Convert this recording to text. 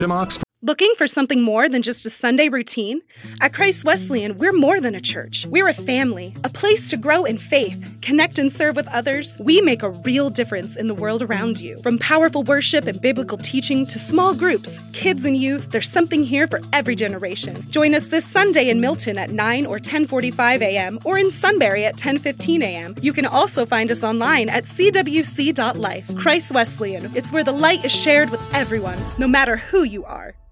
Jim Oxford. Looking for something more than just a Sunday routine? At Christ Wesleyan, we're more than a church. We're a family, a place to grow in faith, connect and serve with others. We make a real difference in the world around you. From powerful worship and biblical teaching to small groups, kids and youth, there's something here for every generation. Join us this Sunday in Milton at 9 or 10:45 a.m. or in Sunbury at 10:15 a.m. You can also find us online at cwc.life. Christ Wesleyan, it's where the light is shared with everyone, no matter who you are.